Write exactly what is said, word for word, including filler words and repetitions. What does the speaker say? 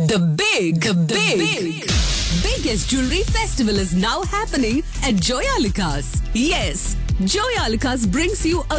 The big, the big, big, biggest jewelry festival is now happening at Joyalukas. Yes, Joyalukas brings you a